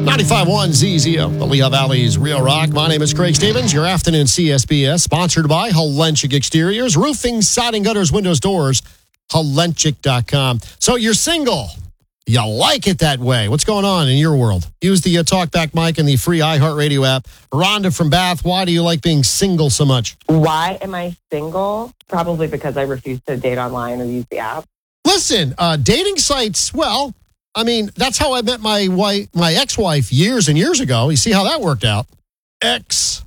95.1 ZZO, the Lehigh Valley's Real Rock. My name is Craig Stevens. Your afternoon CSBS, sponsored by Halenchik Exteriors, roofing, siding, gutters, windows, doors, Halenchik.com. So you're single. You like it that way. What's going on in your world? Use the TalkBack mic and the free iHeartRadio app. Rhonda from Bath, why do you like being single so much? Why am I single? Probably because I refuse to date online or use the app. Listen, dating sites, well, I mean, that's how I met my ex-wife years and years ago. You see how that worked out?